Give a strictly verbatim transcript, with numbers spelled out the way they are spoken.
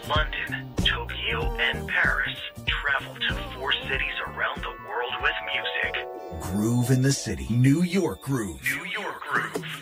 London, Tokyo, and Paris. Travel to four cities around the world with music. Groove in the city. New York Groove. New York Groove.